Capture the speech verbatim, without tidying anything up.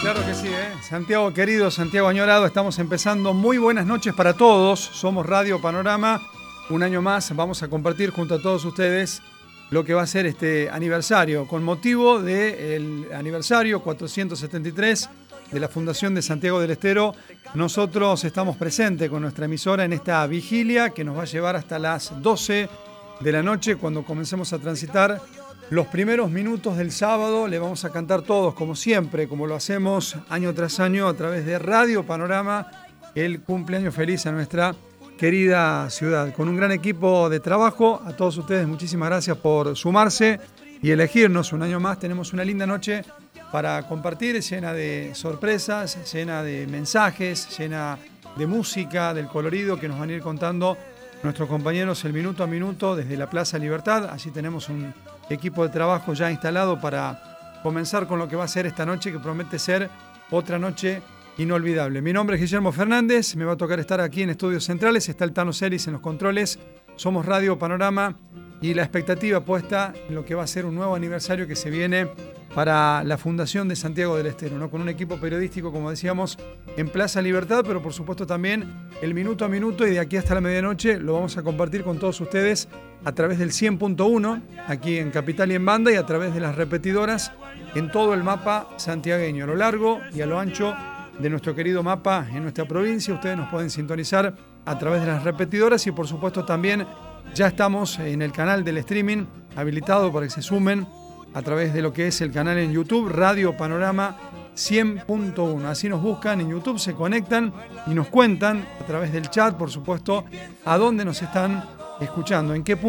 claro que sí, ¿eh? Santiago querido, Santiago añorado, estamos empezando. Muy buenas noches para todos. Somos Radio Panorama. Un año más vamos a compartir junto a todos ustedes lo que va a ser este aniversario, con motivo del aniversario cuatrocientos setenta y tres de la Fundación de Santiago del Estero. Nosotros estamos presentes con nuestra emisora en esta vigilia que nos va a llevar hasta las doce de la noche, cuando comencemos a transitar los primeros minutos del sábado. Le vamos a cantar todos, como siempre, como lo hacemos año tras año a través de Radio Panorama, el cumpleaños feliz a nuestra querida ciudad, con un gran equipo de trabajo. A todos ustedes muchísimas gracias por sumarse y elegirnos un año más. Tenemos una linda noche para compartir, llena de sorpresas, llena de mensajes, llena de música, del colorido que nos van a ir contando nuestros compañeros el minuto a minuto desde la Plaza Libertad. Allí tenemos un equipo de trabajo ya instalado para comenzar con lo que va a ser esta noche, que promete ser otra noche inolvidable. Mi nombre es Guillermo Fernández, me va a tocar estar aquí en Estudios Centrales, está el Tano Celis en los controles. Somos Radio Panorama y la expectativa puesta en lo que va a ser un nuevo aniversario que se viene para la Fundación de Santiago del Estero, ¿no? Con un equipo periodístico, como decíamos, en Plaza Libertad, pero por supuesto también el minuto a minuto, y de aquí hasta la medianoche lo vamos a compartir con todos ustedes a través del cien punto uno, aquí en Capital y en Banda, y a través de las repetidoras en todo el mapa santiagueño, a lo largo y a lo ancho de nuestro querido mapa en nuestra provincia. Ustedes nos pueden sintonizar a través de las repetidoras y por supuesto también ya estamos en el canal del streaming habilitado para que se sumen a través de lo que es el canal en YouTube, Radio Panorama cien punto uno. Así nos buscan en YouTube, se conectan y nos cuentan a través del chat, por supuesto, a dónde nos están escuchando, en qué punto